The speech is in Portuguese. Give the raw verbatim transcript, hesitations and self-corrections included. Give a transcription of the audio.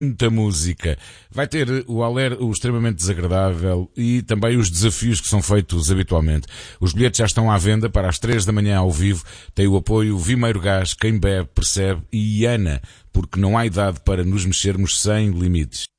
Muita música. Vai ter o Aler, o extremamente desagradável e também os desafios que são feitos habitualmente. Os bilhetes já estão à venda para as três da manhã ao vivo. Tem o apoio Vimeiro Gás, Quem Bebe Percebe e Ana, porque não há idade para nos mexermos sem limites.